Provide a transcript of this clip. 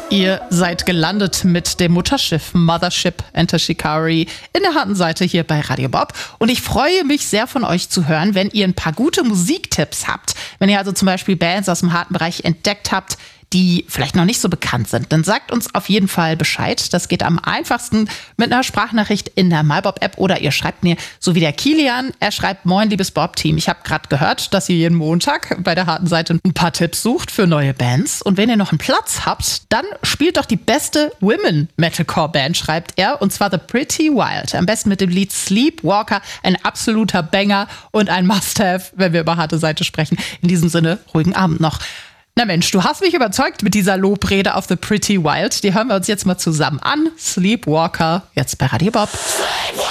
Ihr seid gelandet mit dem Mutterschiff Mothership Enter Shikari in der harten Seite hier bei Radio Bob. Und ich freue mich sehr von euch zu hören, wenn ihr ein paar gute Musiktipps habt. Wenn ihr also zum Beispiel Bands aus dem harten Bereich entdeckt habt, die vielleicht noch nicht so bekannt sind, dann sagt uns auf jeden Fall Bescheid. Das geht am einfachsten mit einer Sprachnachricht in der MyBob-App oder ihr schreibt mir, so wie der Kilian. Er schreibt: Moin, liebes Bob-Team. Ich habe gerade gehört, dass ihr jeden Montag bei der harten Seite ein paar Tipps sucht für neue Bands. Und wenn ihr noch einen Platz habt, dann spielt doch die beste Women-Metalcore-Band, schreibt er. Und zwar The Pretty Wild. Am besten mit dem Lied Sleepwalker. Ein absoluter Banger und ein Must-Have, wenn wir über harte Seite sprechen. In diesem Sinne, ruhigen Abend noch. Na Mensch, du hast mich überzeugt mit dieser Lobrede auf The Pretty Wild. Die hören wir uns jetzt mal zusammen an. Sleepwalker, jetzt bei Radio Bob.